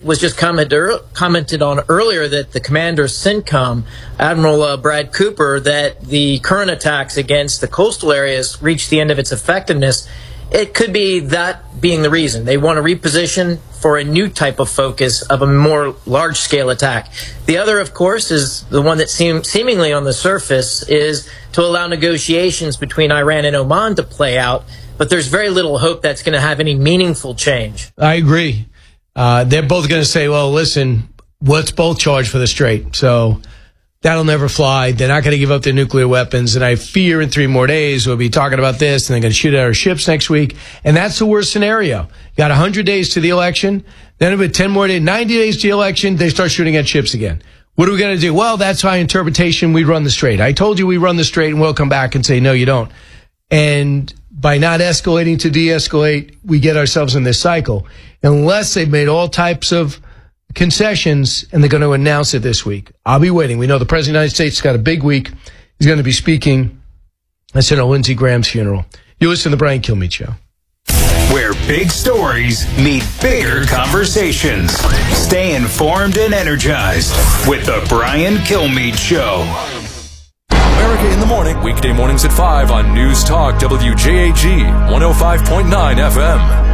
was just commented on earlier that the commander CENTCOM, Admiral Brad Cooper, that the current attacks against the coastal areas reached the end of its effectiveness. It could be that being the reason. They want to reposition for a new type of focus of a more large-scale attack. The other, of course, is the one that seemingly on the surface is to allow negotiations between Iran and Oman to play out, but there's very little hope that's going to have any meaningful change. I agree. They're both going to say, well, listen, let's both charge for the Strait. So that'll never fly. They're not going to give up their nuclear weapons. And I fear in 3 more days we'll be talking about this, and they're going to shoot at our ships next week. And that's the worst scenario. You got 100 days to the election. Then about 10 more days, 90 days to the election, they start shooting at ships again. What are we going to do? Well, that's my interpretation. We run the Strait. I told you we run the Strait, and we'll come back and say, no, you don't. And by not escalating to de-escalate, we get ourselves in this cycle. Unless they've made all types of concessions, and they're going to announce it this week. I'll be waiting. We know the President of the United States has got a big week. He's going to be speaking at Senator Lindsey Graham's funeral. You listen to the Brian Kilmeade Show. Where big stories meet bigger conversations. Stay informed and energized with the Brian Kilmeade Show. America in the Morning, weekday mornings at 5 on News Talk WJAG 105.9 FM.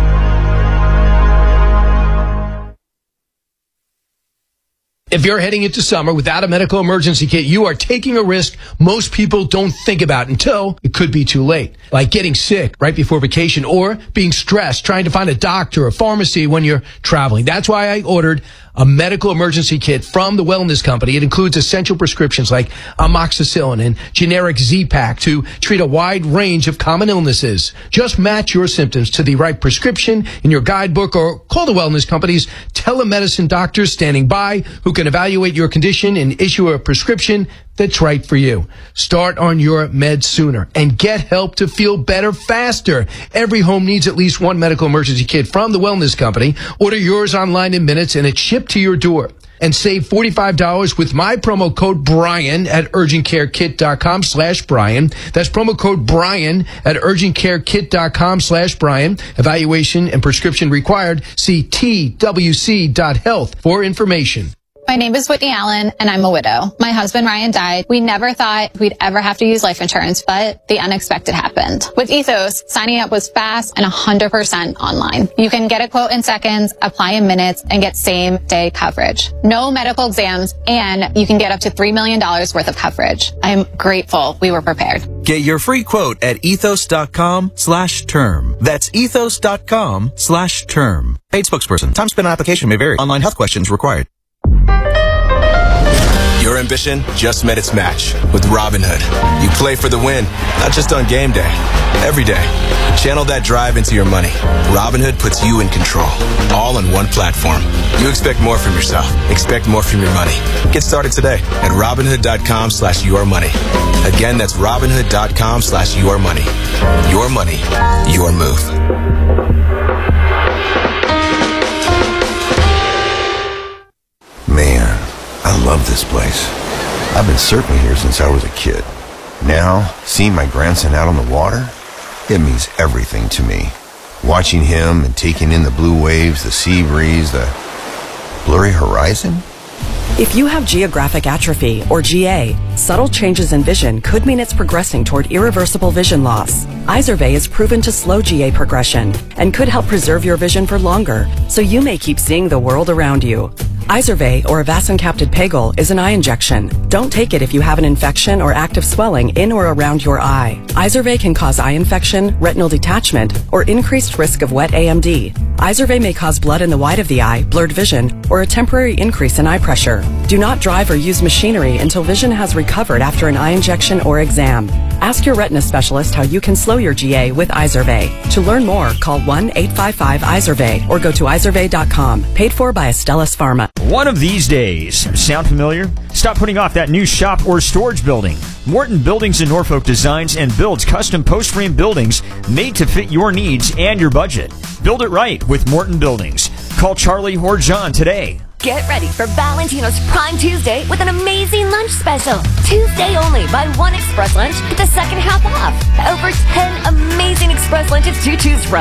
If you're heading into summer without a medical emergency kit, you are taking a risk most people don't think about until it could be too late. Like getting sick right before vacation or being stressed trying to find a doctor or pharmacy when you're traveling. That's why I ordered a medical emergency kit from the Wellness Company. It includes essential prescriptions like amoxicillin and generic Z-Pak to treat a wide range of common illnesses. Just match your symptoms to the right prescription in your guidebook or call the Wellness Company's telemedicine doctors standing by who can evaluate your condition and issue a prescription that's right for you. Start on your meds sooner and get help to feel better faster. Every home needs at least one medical emergency kit from the Wellness Company. Order yours online in minutes and it's shipped to your door. And save $45 with my promo code Brian at urgentcarekit.com/Brian. That's promo code Brian at urgentcarekit.com/Brian. Evaluation and prescription required. See twc.health for information. My name is Whitney Allen, and I'm a widow. My husband, Ryan, died. We never thought we'd ever have to use life insurance, but the unexpected happened. With Ethos, signing up was fast and 100% online. You can get a quote in seconds, apply in minutes, and get same-day coverage. No medical exams, and you can get up to $3 million worth of coverage. I'm grateful we were prepared. Get your free quote at ethos.com/term. That's ethos.com/term. Paid spokesperson. Time spent on application may vary. Online health questions required. Your ambition just met its match with Robinhood. You play for the win, not just on game day, every day. Channel that drive into your money. Robinhood puts you in control, all on one platform. You expect more from yourself. Expect more from your money. Get started today at Robinhood.com/yourmoney. Again, that's Robinhood.com/yourmoney. Your money, your move. Man, I love this place. I've been surfing here since I was a kid. Now, seeing my grandson out on the water, it means everything to me. Watching him and taking in the blue waves, the sea breeze, the blurry horizon. If you have geographic atrophy, or GA, subtle changes in vision could mean it's progressing toward irreversible vision loss. Izervay is proven to slow GA progression and could help preserve your vision for longer, so you may keep seeing the world around you. Izervay, or avacincaptad pegol, is an eye injection. Don't take it if you have an infection or active swelling in or around your eye. Izervay can cause eye infection, retinal detachment, or increased risk of wet AMD. Izervay may cause blood in the white of the eye, blurred vision, or a temporary increase in eye pressure. Do not drive or use machinery until vision has recovered after an eye injection or exam. Ask your retina specialist how you can slow your GA with Izervay. To learn more, call 1-855-IZERVAY or go to izervay.com. Paid for by Astellas Pharma. One of these days. Sound familiar? Stop putting off that new shop or storage building. Morton Buildings in Norfolk designs and builds custom post-frame buildings made to fit your needs and your budget. Build it right with Morton Buildings. Call Charlie or John today. Get ready for Valentino's Prime Tuesday with an amazing lunch special. Tuesday only. Buy one express lunch, get the second half off. Over 10 amazing express lunches to choose from.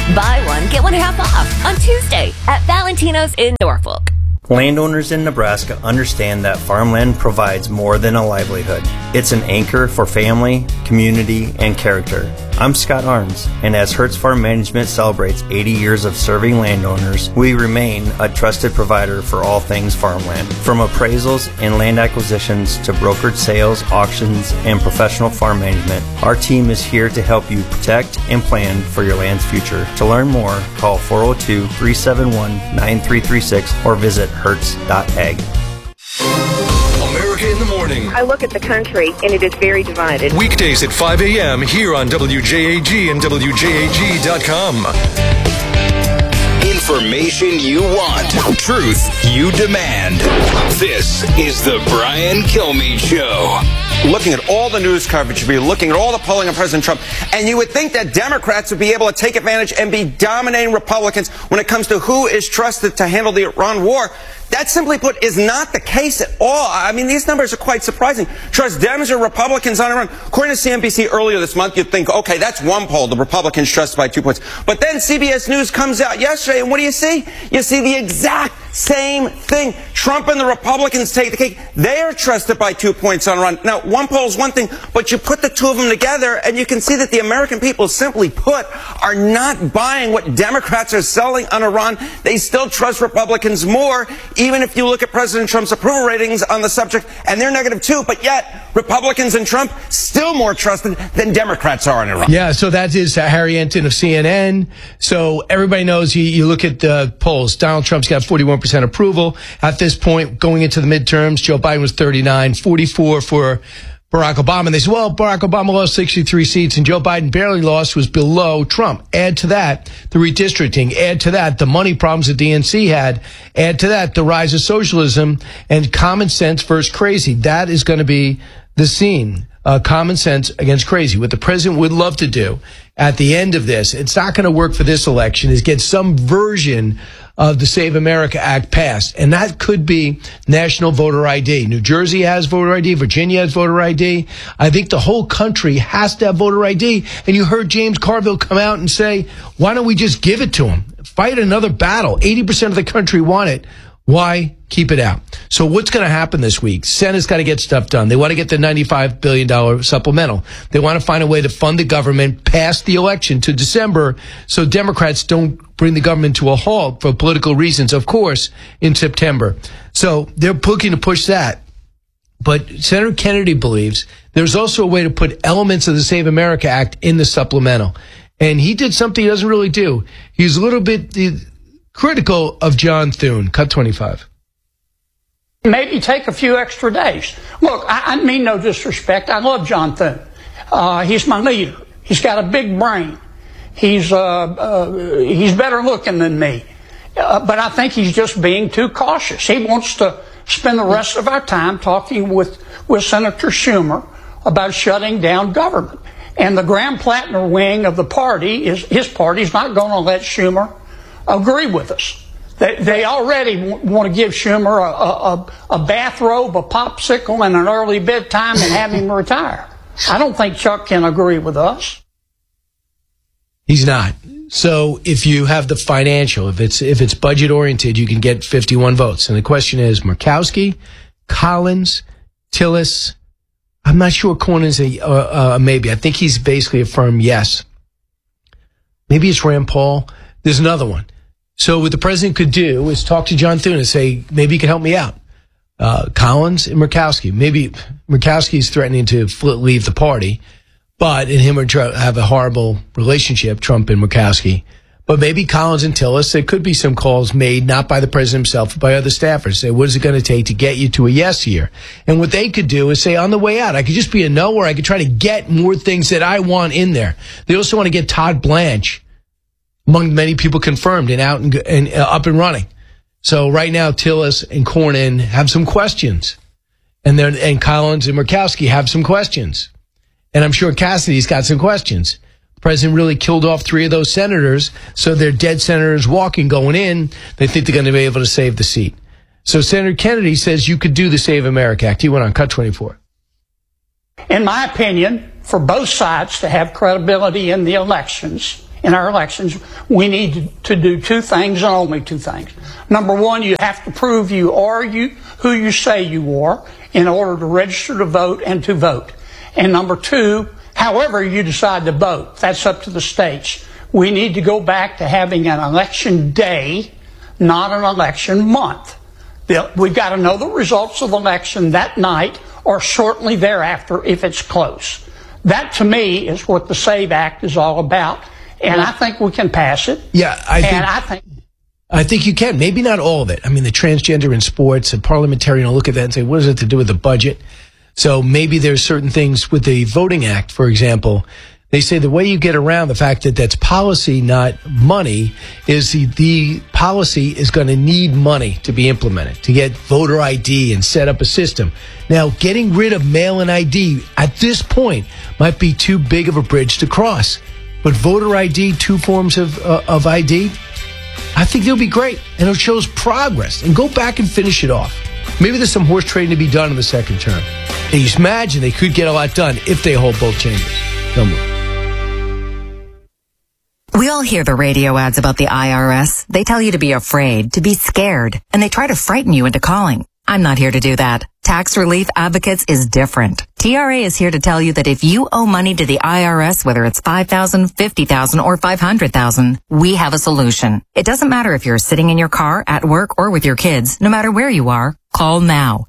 Buy one, get one half off on Tuesday at Valentino's in Norfolk. Landowners in Nebraska understand that farmland provides more than a livelihood. It's an anchor for family, community, and character. I'm Scott Arns, and as Hertz Farm Management celebrates 80 years of serving landowners, we remain a trusted provider for all things farmland. From appraisals and land acquisitions to brokered sales, auctions, and professional farm management, our team is here to help you protect and plan for your land's future. To learn more, call 402-371-9336 or visit hertz.ag. America in the Morning. I look at the country, and it is very divided. Weekdays at 5 a.m. here on WJAG and WJAG.com. Information you want. Truth you demand. This is the Brian Kilmeade Show. Looking at all the news coverage, you'd be looking at all the polling of President Trump, and you would think that Democrats would be able to take advantage and be dominating Republicans when it comes to who is trusted to handle the Iran war. That, simply put, is not the case at all. I mean, these numbers are quite surprising. Trust Dems or Republicans on Iran. According to CNBC earlier this month, you'd think, okay, that's one poll. The Republicans trusted by 2 points. But then CBS News comes out yesterday, and what do you see? You see the exact same thing. Trump and the Republicans take the cake. They are trusted by 2 points on Iran. Now, one poll is one thing, but you put the two of them together, and you can see that the American people, simply put, are not buying what Democrats are selling on Iran. They still trust Republicans more, even if you look at President Trump's approval ratings on the subject, and they're negative too, but yet Republicans and Trump still more trusted than Democrats are in Iran. Yeah, so that is Harry Enton of CNN. So everybody knows, you look at the polls. Donald Trump's got 41% approval. At this point, going into the midterms, Joe Biden was 39, 44 for Barack Obama. And they said, well, Barack Obama lost 63 seats and Joe Biden barely lost, was below Trump. Add to that the redistricting. Add to that the money problems that DNC had. Add to that the rise of socialism and common sense versus crazy. That is going to be the scene. Common sense against crazy. What the president would love to do at the end of this, it's not going to work for this election, is get some version of the Save America Act passed. And that could be national voter ID. New Jersey has voter ID. Virginia has voter ID. I think the whole country has to have voter ID. And you heard James Carville come out and say, why don't we just give it to them? Fight another battle. 80% of the country want it. Why keep it out? So what's going to happen this week? Senate's got to get stuff done. They want to get the $95 billion supplemental. They want to find a way to fund the government past the election to December so Democrats don't bring the government to a halt for political reasons, of course, in September. So they're looking to push that. But Senator Kennedy believes there's also a way to put elements of the Save America Act in the supplemental. And he did something he doesn't really do. He's a little bit critical of John Thune. Cut 25. Maybe take a few extra days. Look, I mean no disrespect. I love John Thune. He's my leader. He's got a big brain. He's better looking than me. But I think he's just being too cautious. He wants to spend the rest of our time talking with Senator Schumer about shutting down government. And the Graham-Plattner wing of the party, his party's not going to let Schumer agree with us. They already want to give Schumer a bathrobe, a popsicle, and an early bedtime and have him retire. I don't think Chuck can agree with us. He's not. So if you have the financial, if it's budget oriented, you can get 51 votes. And the question is Murkowski, Collins, Tillis. I'm not sure Cornyn's a maybe. I think he's basically a firm yes. Maybe it's Rand Paul. There's another one. So what the president could do is talk to John Thune and say, maybe he can help me out. Collins and Murkowski. Maybe Murkowski's threatening to leave the party, but and him would have a horrible relationship, Trump and Murkowski. But maybe Collins and Tillis, there could be some calls made, not by the president himself, but by other staffers. Say, what is it going to take to get you to a yes here? And what they could do is say, on the way out, I could just be a no, or I could try to get more things that I want in there. They also want to get Todd Blanche, among many people confirmed and out and up and running. So right now, Tillis and Cornyn have some questions. And Collins and Murkowski have some questions. And I'm sure Cassidy's got some questions. The president really killed off 3 of those senators, so they're dead senators walking, going in. They think they're going to be able to save the seat. So Senator Kennedy says you could do the Save America Act. He went on cut 24. In my opinion, for both sides to have credibility in the elections, in our elections, we need to do two things and only two things. Number one, you have to prove you are who you say you are in order to register to vote and to vote. And number two, however you decide to vote, that's up to the states. We need to go back to having an election day, not an election month. We've got to know the results of the election that night or shortly thereafter if it's close. That, to me, is what the SAVE Act is all about. And I think we can pass it. Yeah, I think you can. Maybe not all of it. I mean, the transgender in sports, a parliamentarian will look at that and say, what does it to do with the budget? So maybe there's certain things with the Voting Act, for example. They say the way you get around the fact that that's policy, not money, is the policy is going to need money to be implemented, to get voter ID and set up a system. Now, getting rid of mail-in ID at this point might be too big of a bridge to cross. But voter ID, two forms of ID, I think they'll be great. And it shows progress. And go back and finish it off. Maybe there's some horse trading to be done in the second term. And you imagine they could get a lot done if they hold both chambers. Don't move. We all hear the radio ads about the IRS. They tell you to be afraid, to be scared, and they try to frighten you into calling. I'm not here to do that. Tax Relief Advocates is different. TRA is here to tell you that if you owe money to the IRS, whether it's $5,000, $50,000, or $500,000, we have a solution. It doesn't matter if you're sitting in your car, at work, or with your kids. No matter where you are, call now.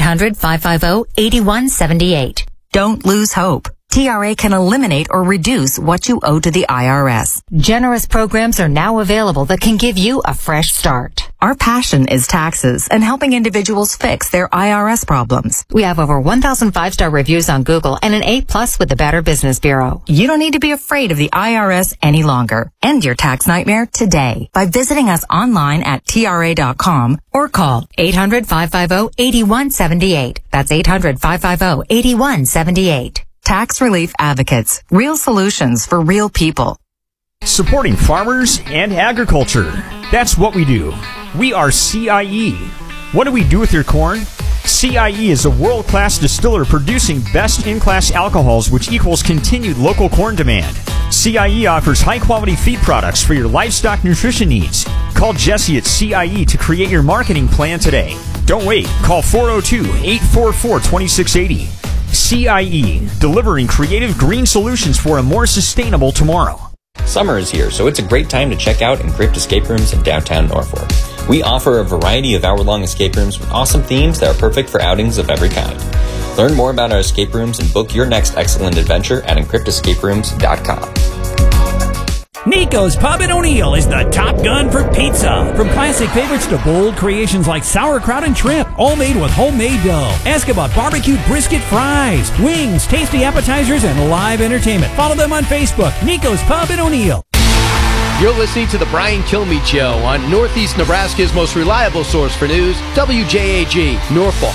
800-550-8178. Don't lose hope. TRA can eliminate or reduce what you owe to the IRS. Generous programs are now available that can give you a fresh start. Our passion is taxes and helping individuals fix their IRS problems. We have over 1,000 5-star reviews on Google and an A+ with the Better Business Bureau. You don't need to be afraid of the IRS any longer. End your tax nightmare today by visiting us online at TRA.com or call 800-550-8178. That's 800-550-8178. Tax Relief Advocates. Real solutions for real people. Supporting farmers and agriculture. That's what we do. We are CIE. What do we do with your corn? CIE is a world-class distiller producing best-in-class alcohols, which equals continued local corn demand. CIE offers high-quality feed products for your livestock nutrition needs. Call Jesse at CIE to create your marketing plan today. Don't wait. Call 402-844-2680. CIE, delivering creative green solutions for a more sustainable tomorrow. Summer is here, so it's a great time to check out Encrypt Escape Rooms in downtown Norfolk. We offer a variety of hour-long escape rooms with awesome themes that are perfect for outings of every kind. Learn more about our escape rooms and book your next excellent adventure at encryptescaperooms.com. Nico's Pub in O'Neill is the top gun for pizza. From classic favorites to bold creations like sauerkraut and shrimp, all made with homemade dough. Ask about barbecued brisket fries, wings, tasty appetizers, and live entertainment. Follow them on Facebook. Nico's Pub in O'Neill. You're listening to The Brian Kilmeade Show on Northeast Nebraska's most reliable source for news, WJAG, Norfolk.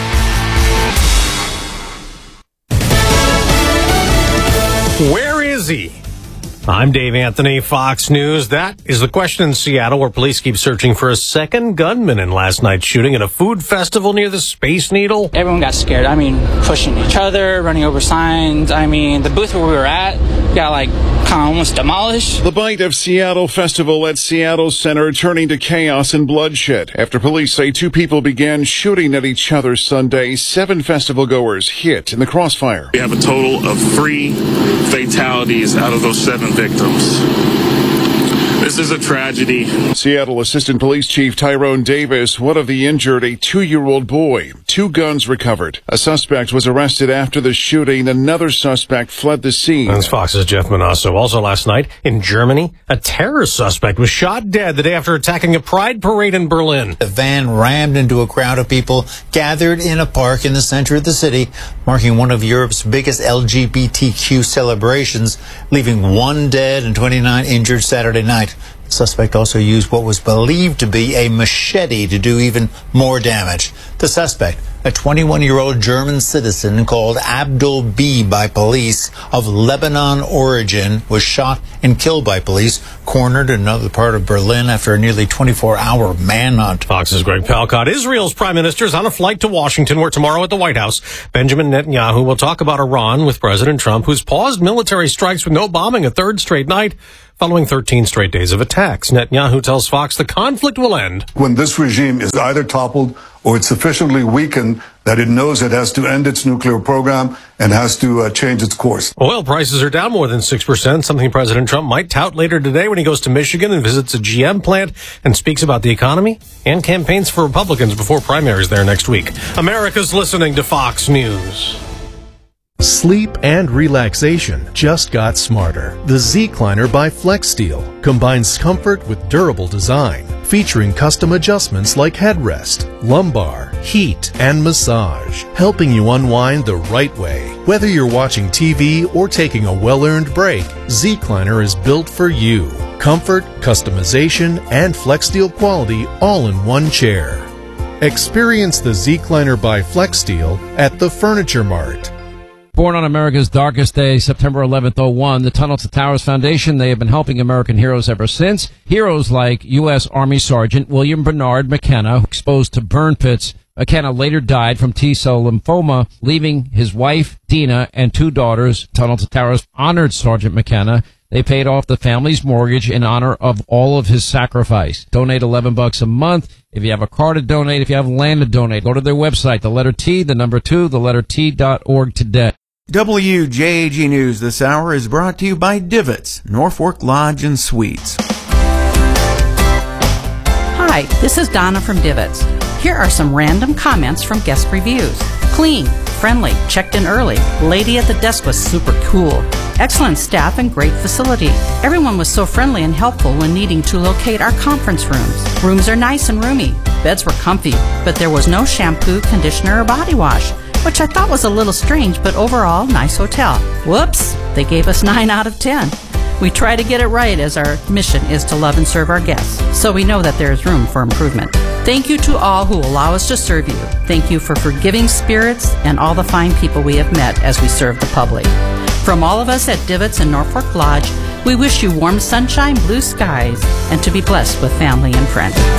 Where is he? I'm Dave Anthony, Fox News. That is the question in Seattle, where police keep searching for a second gunman in last night's shooting at a food festival near the Space Needle. Everyone got scared. I mean, pushing each other, running over signs. I mean, the booth where we were at got kind of almost demolished. The Bite of Seattle festival at Seattle Center turning to chaos and bloodshed after police say two people began shooting at each other Sunday. 7 festival goers hit in the crossfire. We have a total of 3 fatalities out of those 7 victims. This is a tragedy. Seattle Assistant Police Chief Tyrone Davis, one of the injured, a 2-year-old boy. 2 guns recovered. A suspect was arrested after the shooting. Another suspect fled the scene. That's Fox's Jeff Manasso. Also last night in Germany, a terror suspect was shot dead the day after attacking a pride parade in Berlin. The van rammed into a crowd of people gathered in a park in the center of the city, marking one of Europe's biggest LGBTQ celebrations, leaving 1 dead and 29 injured Saturday night. The suspect also used what was believed to be a machete to do even more damage. The suspect, a 21-year-old German citizen called Abdul B by police of Lebanon origin, was shot and killed by police, cornered in another part of Berlin after a nearly 24-hour manhunt. Fox's Greg Palcott. Israel's prime minister is on a flight to Washington, where tomorrow at the White House, Benjamin Netanyahu will talk about Iran with President Trump, who's paused military strikes with no bombing a 3rd straight night. following 13 straight days of attacks. Netanyahu tells Fox the conflict will end when this regime is either toppled or it's sufficiently weakened that it knows it has to end its nuclear program and has to change its course. Oil prices are down more than 6%, something President Trump might tout later today when he goes to Michigan and visits a GM plant and speaks about the economy and campaigns for Republicans before primaries there next week. America's listening to Fox News. Sleep and relaxation just got smarter. The Zecliner by FlexSteel combines comfort with durable design, featuring custom adjustments like headrest, lumbar, heat, and massage, helping you unwind the right way. Whether you're watching TV or taking a well-earned break, Zecliner is built for you. Comfort, customization, and FlexSteel quality all in one chair. Experience the Zecliner by FlexSteel at the Furniture Mart. Born on America's darkest day, September 11th, 2001, the Tunnel to Towers Foundation, they have been helping American heroes ever since. Heroes like U.S. Army Sergeant William Bernard McKenna, exposed to burn pits. McKenna later died from T-cell lymphoma, leaving his wife, Dina, and 2 daughters. Tunnel to Towers honored Sergeant McKenna. They paid off the family's mortgage in honor of all of his sacrifice. Donate $11 a month. If you have a car to donate, if you have land to donate, go to their website, the letter T, the number 2, the letter T.org today. WJAG News this hour is brought to you by Divots, Norfolk Lodge and Suites. Hi, this is Donna from Divots. Here are some random comments from guest reviews. Clean, friendly, checked in early. Lady at the desk was super cool. Excellent staff and great facility. Everyone was so friendly and helpful when needing to locate our conference rooms. Rooms are nice and roomy. Beds were comfy, but there was no shampoo, conditioner, or body wash, which I thought was a little strange, but overall, nice hotel. Whoops, they gave us 9 out of 10. We try to get it right, as our mission is to love and serve our guests, so we know that there is room for improvement. Thank you to all who allow us to serve you. Thank you for forgiving spirits and all the fine people we have met as we serve the public. From all of us at Divots and Norfolk Lodge, we wish you warm sunshine, blue skies, and to be blessed with family and friends.